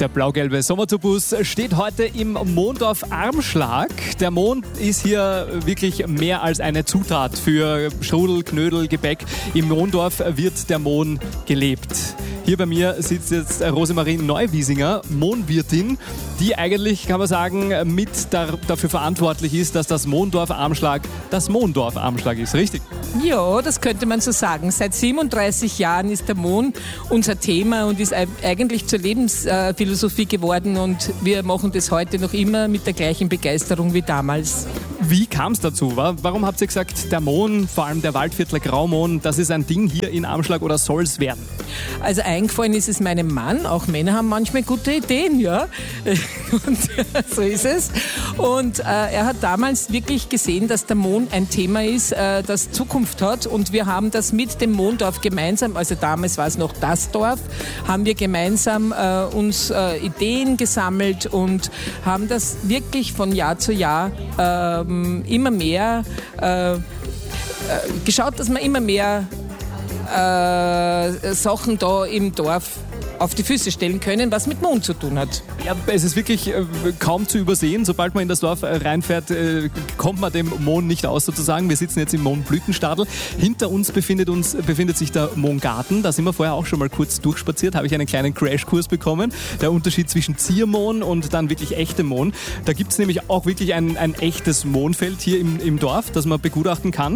Der blau-gelbe Sommerzubus steht heute im Mondorf Armschlag. Der Mond ist hier wirklich mehr als eine Zutat für Strudel, Knödel, Gebäck. Im Mondorf wird der Mohn gelebt. Hier bei mir sitzt jetzt Rosemarie Neuwiesinger, Mohnwirtin, die eigentlich, kann man sagen, mit dafür verantwortlich ist, dass das Mondorf Armschlag das Mondorf Armschlag ist, richtig? Ja, das könnte man so sagen. Seit 37 Jahren ist der Mohn unser Thema und ist eigentlich zur Lebensphilosophie geworden, und wir machen das heute noch immer mit der gleichen Begeisterung wie damals. Wie kam es dazu? Warum habt ihr gesagt, der Mohn, vor allem der Waldviertler Graumohn, das ist ein Ding hier in Armschlag, oder soll es werden? Also eingefallen ist es meinem Mann. Auch Männer haben manchmal gute Ideen, ja. Und so ist es. Und er hat damals wirklich gesehen, dass der Mohn ein Thema ist, das Zukunft hat. Und wir haben das mit dem Mohndorf gemeinsam, also damals war es noch das Dorf, haben wir gemeinsam uns Ideen gesammelt und haben das wirklich von Jahr zu Jahr immer mehr geschaut, dass man immer mehr Sachen da im Dorf auf die Füße stellen können, was mit Mohn zu tun hat. Ja, es ist wirklich kaum zu übersehen. Sobald man in das Dorf reinfährt, kommt man dem Mohn nicht aus sozusagen. Wir sitzen jetzt im Mohnblütenstadel. Hinter uns befindet sich der Mohngarten. Da sind wir vorher auch schon mal kurz durchspaziert. Habe ich einen kleinen Crashkurs bekommen. Der Unterschied zwischen Ziermohn und dann wirklich echtem Mohn. Da gibt es nämlich auch wirklich ein echtes Mohnfeld hier im Dorf, das man begutachten kann.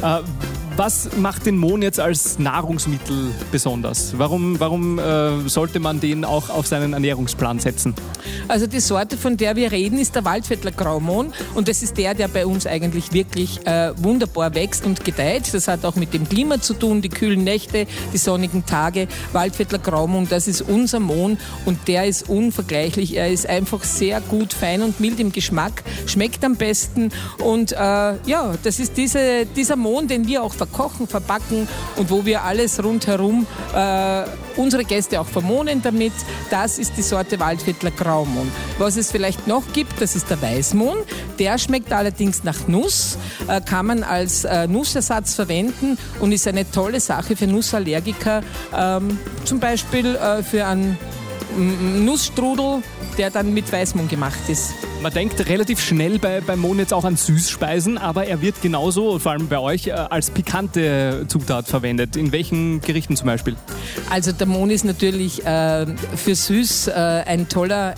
Was macht den Mohn jetzt als Nahrungsmittel besonders? Warum sollte man den auch auf seinen Ernährungsplan setzen? Also die Sorte, von der wir reden, ist der Waldviertler Graumohn, und das ist der bei uns eigentlich wirklich wunderbar wächst und gedeiht. Das hat auch mit dem Klima zu tun, die kühlen Nächte, die sonnigen Tage. Waldviertler Graumohn, das ist unser Mohn, und der ist unvergleichlich. Er ist einfach sehr gut, fein und mild im Geschmack, schmeckt am besten, und das ist dieser Mohn, den wir auch verkochen, verbacken und wo wir alles rundherum unsere Gäste auch vermohnen damit. Das ist die Sorte Waldviertler Graumohn. Was es vielleicht noch gibt, das ist der Weißmohn. Der schmeckt allerdings nach Nuss, kann man als Nussersatz verwenden und ist eine tolle Sache für Nussallergiker, zum Beispiel für einen Nussstrudel, der dann mit Weißmohn gemacht ist. Man denkt relativ schnell beim Mohn jetzt auch an Süßspeisen, aber er wird genauso, vor allem bei euch, als pikante Zutat verwendet. In welchen Gerichten zum Beispiel? Also der Mohn ist natürlich für süß ein toller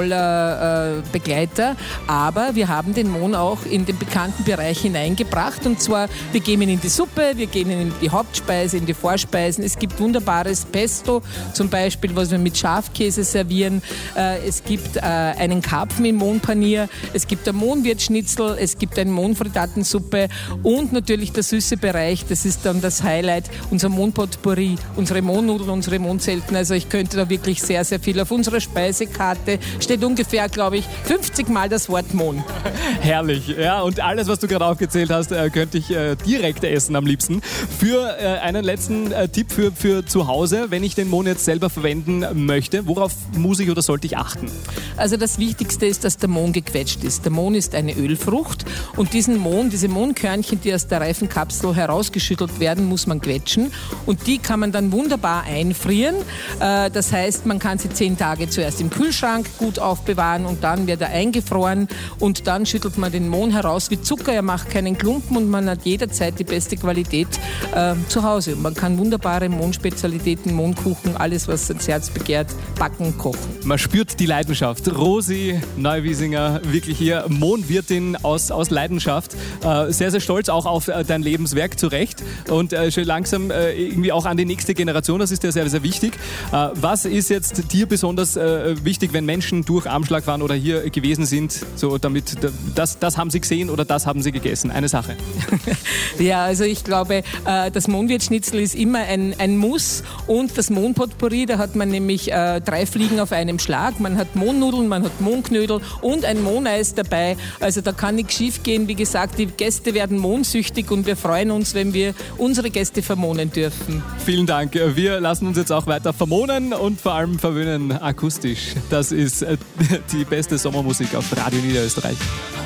Begleiter, aber wir haben den Mohn auch in den bekannten Bereich hineingebracht, und zwar, wir gehen in die Suppe, wir gehen in die Hauptspeise, in die Vorspeisen. Es gibt wunderbares Pesto, zum Beispiel, was wir mit Schafkäse servieren. Es gibt einen Karpfen im Mohnpanier, es gibt ein Mohnwirtschnitzel, es gibt eine Mohnfrittatensuppe und natürlich der süße Bereich, das ist dann das Highlight, unser Mohnpotpourri, unsere Mohnnudeln, unsere Mohnzelten. Also ich könnte da wirklich sehr, sehr viel. Auf unserer Speisekarte steht ungefähr, glaube ich, 50 Mal das Wort Mohn. Herrlich, ja, und alles, was du gerade aufgezählt hast, könnte ich direkt essen am liebsten. Für einen letzten Tipp für zu Hause, wenn ich den Mohn jetzt selber verwenden möchte, worauf muss ich oder sollte ich achten? Also das Wichtigste ist, dass der Mohn gequetscht ist. Der Mohn ist eine Ölfrucht, und diese Mohnkörnchen, die aus der Reifenkapsel herausgeschüttelt werden, muss man quetschen, und die kann man dann wunderbar einfrieren. Das heißt, man kann sie 10 Tage zuerst im Kühlschrank gut aufbewahren, und dann wird er eingefroren, und dann schüttelt man den Mohn heraus wie Zucker. Er macht keinen Klumpen, und man hat jederzeit die beste Qualität zu Hause. Und man kann wunderbare Mohnspezialitäten, Mohnkuchen, alles, was das Herz begehrt, backen, kochen. Man spürt die Leidenschaft. Rosi Neuwiesinger, wirklich hier Mohnwirtin aus Leidenschaft. Sehr, sehr stolz auch auf dein Lebenswerk, zu Recht. Und schön langsam irgendwie auch an die nächste Generation, das ist ja sehr, sehr wichtig. Was ist jetzt dir besonders wichtig, wenn Menschen durch Armschlag fahren oder hier gewesen sind, so damit, das haben sie gesehen oder das haben sie gegessen? Eine Sache. Ja, also ich glaube, das Mohnwirtschnitzel ist immer ein Muss, und das Mohnpotpourri, da hat man nämlich 3 Fliegen auf einem Schlag. Man hat Mohnnudeln, man hat Mohnknödel und ein Mohneis dabei. Also da kann nichts schief gehen. Wie gesagt, die Gäste werden mohnsüchtig, und wir freuen uns, wenn wir unsere Gäste vermohnen dürfen. Vielen Dank. Wir lassen uns jetzt auch weiter vermohnen und vor allem verwöhnen akustisch. Das ist die beste Sommermusik auf Radio Niederösterreich.